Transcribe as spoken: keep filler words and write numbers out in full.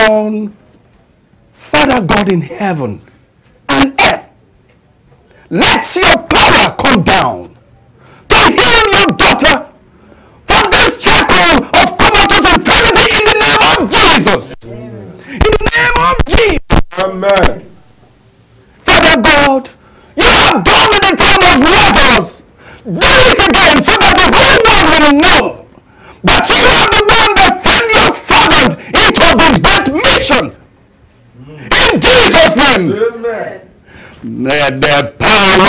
down, Father God in heaven and earth, let your power come down to heal your daughter from this shackle of comatose infirmity in the name of Jesus. In the name of Jesus. Amen. Father God, you have done it in time of Lazarus. Do it again so that the whole world will know that you are the one that sent your servant into this great mission. In Jesus' name. Amen. Let the power